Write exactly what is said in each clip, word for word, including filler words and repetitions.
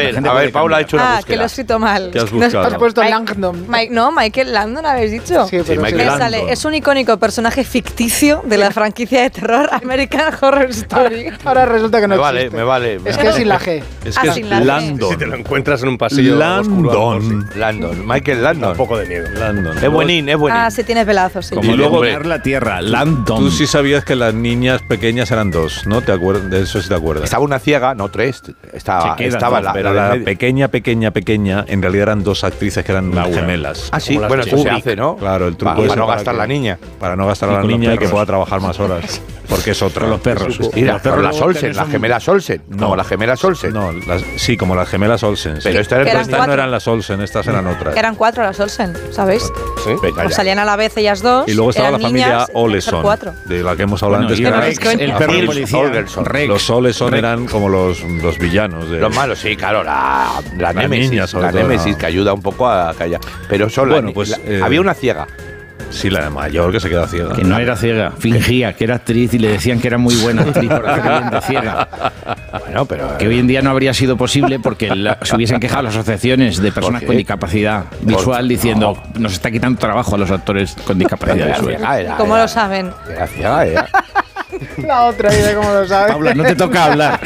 ver, a ver, Paula ha hecho una Ah, búsqueda. que lo he escrito mal. ¿Qué has No has- buscado? Has puesto Mike- Langdon. Mike- no, Michael Landon habéis dicho. Sí, pero Michael sí. Me Landon. sale, es un icónico personaje ficticio de la franquicia de terror American Horror Story. Ahora resulta que no Me vale, existe. me vale. Es que es sin la G. Es Ah, que sin es la G. Landon. Si te lo encuentras en un pasillo oscuro, a lo mejor Landon. sí. Landon, Michael Da Landon. un poco de miedo. Landon. Es buenín, es buenín. Ah, sí, tienes velazos, sí. Como Y luego- dominar la tierra, Landon. Tú sí sabías que las niñas pequeñas eran dos, ¿no? ¿Te acuerdas? De eso sí te acuerdas. Estaba una ciega, no tres. Estaba, Se quedan estaba dos, la, Pero la la del medio. pequeña, pequeña, pequeña, en realidad eran dos actrices que eran Laura. gemelas. Ah, sí, Como las bueno, eso se Kubrick. hace, ¿no? Claro, el truco Para, ese para no para gastar que- la niña. Para no gastar Y a la con los niña y que perros. pueda trabajar más horas. Porque es otra. Con los perros. Mira, Los pero perros las Olsen, también las son- gemelas Olsen. No. Como las gemelas Olsen. No, las- sí, como las gemelas Olsen. sí. Pero esta era el Eran Estas cuatro. no eran las Olsen, estas eran otras. Eran cuatro las Olsen, ¿sabéis? ¿Sí? Venga, O ya. salían a la vez ellas dos. Y luego estaba la eran familia niñas, tenían que ser Oleson, cuatro. de la que hemos hablado Bueno, antes. y que era- Rex, coño. el perro Nils policía. Holgersson. Rex. Los Oleson Rex. eran como los, los villanos. De, Los malos, sí, claro, la, la Las Némesis, niñas, sobre la todo, Némesis, no. que ayuda un poco a callar. Pero solo Bueno, pues, eh, había una ciega. Sí, la de mayor que se queda ciega. Que no era ciega, fingía que era actriz y le decían que era muy buena actriz por hacer bien de ciega. Bueno, pero Que hoy en día no habría sido posible porque la- se hubiesen quejado las asociaciones de personas qué? con discapacidad visual diciendo nos está quitando trabajo a los actros con discapacidad era visual. ciega, era, ¿Cómo era- lo saben? Era ciega, era. La otra idea, como lo sabes. Paula, no te toca hablar.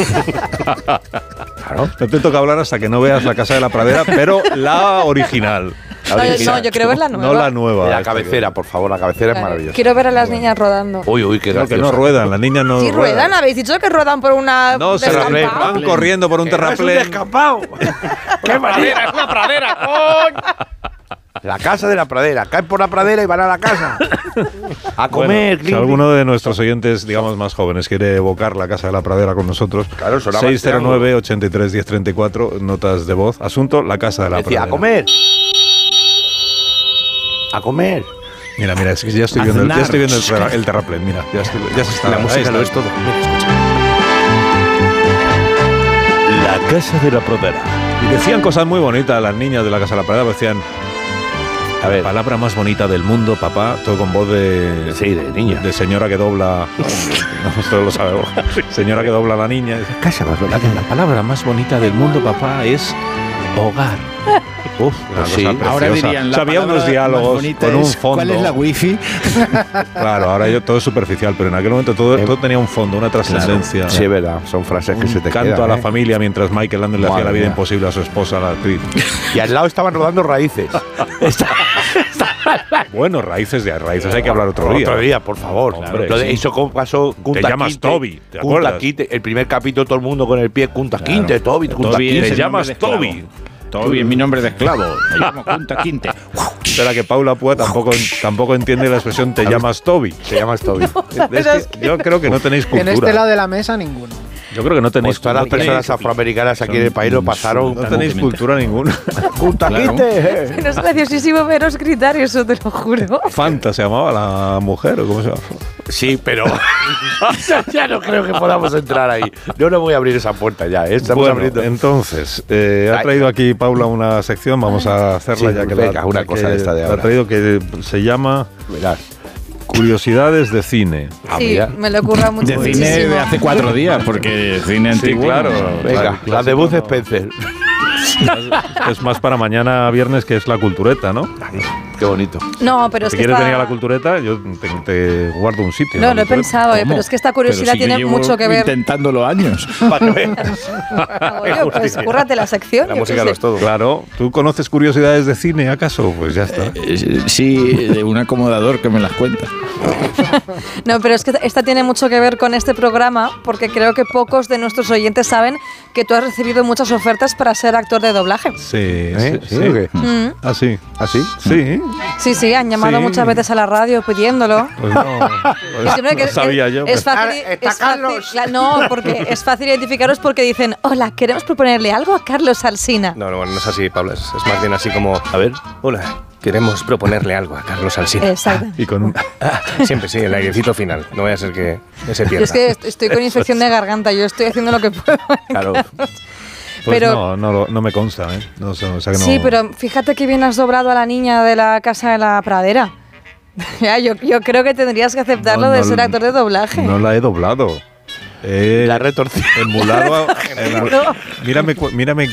Claro. No te toca hablar hasta que no veas La Casa de la Pradera, pero la original. La No, yo- original. no, yo quiero ver la nueva. No la nueva. La esta cabecera, por favor, la cabecera es Vale. maravillosa. Quiero ver a las niñas rodando. Uy, uy, qué que, no, que no graciosa. ruedan, las niñas no Sí, ruedan, habéis dicho que ruedan por una. No, se descampado. terraplén. van corriendo por un Que no es un terraplén. descampado. ¡Qué manera! ¡Es una pradera, coño! La casa de la pradera. Caen por la pradera y van a la casa. A comer, Bueno, si alguno de nuestros oyentes, digamos más jóvenes, quiere evocar La Casa de la Pradera con nosotros, Claro, sonaba seis cero nueve, el ochenta y tres, diez treinta y cuatro, notas de voz. Asunto, La Casa de la Decía, Pradera. a comer. A comer. Mira, mira, es que ya estoy A viendo, el- ya cenar. estoy viendo el, terra- el terraplén, mira, ya, estoy- ya se está. La ahí música está. lo es todo. Mira, escucha. La Casa de la Pradera. Y decían cosas muy bonitas las niñas de La Casa de la Pradera, decían, A ver. palabra más bonita del mundo, papá, todo con voz de... Sí, de niña. De señora que dobla... No, esto lo sabemos. Señora que dobla a la niña. Casa más bonita. La palabra más bonita del mundo, papá, es hogar. Uf, una Pues cosa sí. preciosa. Ahora dirían, O la sea, había palabra unos diálogos más bonita con un es, fondo. ¿cuál es la wifi? Claro, ahora yo todo es superficial, pero en aquel momento todo, todo tenía un fondo, una trascendencia. Sí, es verdad. Son frases que se te Canto quedan. a la ¿eh? familia mientras Michael Landon le hacía Madre la vida mía. imposible a su esposa, la actriz. Y al lado estaban rodando raíces. Bueno, raíces de raíces hay que hablar otro día. Otro día, por favor. Hombre, Lo de sí. eso como pasó Kunta llmas Kinte. Toby, ¿te Kunta acuerdas? Kinte, el primer capítulo todo el mundo con el pie Kunta Claro. Kinte, Toby, Kunta Toby Kinte. es Te el llamas nombre de esclavo. Toby. Toby es mi nombre de esclavo. Me llamo Kunta Kinte. Espera que Paula Púa tampoco, tampoco entiende la expresión te llamas Toby. Te llamas Toby. Es que yo creo que no tenéis En cultura. este lado de la mesa, ninguno. Yo creo que no tenéis Pues todas las cultura. personas afroamericanas aquí en el país lo pasaron. No tenéis cultura ninguna. Kunta Claro. Kinte. Pero es graciosísimo veros gritar eso, te lo juro. Fanta se llamaba la mujer, ¿o cómo se llama? Sí, pero ya no creo que podamos entrar ahí. Yo no voy a abrir esa puerta ya. ¿eh? Estamos Bueno, abriendo. entonces, eh, ha Ay. traído aquí Paula una sección, vamos a hacerla Sí, ya que venga, la, una ya cosa que de esta de la ahora. ha traído que se llama Verás. Curiosidades de cine. Ah, Sí, mira. me lo ocurra mucho. De cine de hace cuatro días, porque cine Sí, antiguo. claro. Venga, Claro, la de Bud clásico, Spencer. Es más para mañana viernes, que es la cultureta, ¿no? Qué bonito. No, pero es Si que quieres está- venir a la cultureta, yo te, te guardo un sitio. No, en lo la he cultureta. pensado, eh, ¿Cómo? pero es que esta Pero curiosidad si yo tiene llevo mucho que ver. intentándolo años. Para que veas. Ah, bueno, pues cúrrate la sección. La yo música qué lo sé. es todo. Claro, ¿tú conoces curiosidades de cine, acaso? Pues ya está. Eh, Sí, de un acomodador que me las cuenta. No, pero es que esta tiene mucho que ver con este programa, porque creo que pocos de nuestros oyentes saben que tú has recibido muchas ofertas para ser actor de doblaje. Sí, ¿Eh? sí, ¿Sí o qué? Mm. ¿Ah, sí? ¿Ah, sí? Sí. Sí, sí, han llamado Sí. muchas veces a la radio pidiéndolo. Pues no, Y pues siempre que no sabía es, yo. Es pero- fácil, Ah, está es fácil- Carlos. cla- no, porque es fácil identificaros porque dicen, hola, queremos proponerle algo a Carlos Alsina. No, no, no es así, Pablo. Es, es más bien así como, a ver, hola, queremos proponerle algo a Carlos Alsina. Exacto. Y con un... Ah, siempre sí, el airecito final. No vaya a ser que ese Yo pierda. es que est- estoy con infección de garganta, yo estoy haciendo lo que puedo. Claro. Pues Pero- no, no, lo- no me consta, ¿eh? No, sé, o sea que no- Sí, pero fíjate que bien has doblado a la niña de la casa de la pradera. Ya, yo, yo creo que tendrías que aceptarlo No, de no, ser actor de doblaje. No la he doblado. Eh, La retorcida. emulado a- emu- mírame, cu- mírame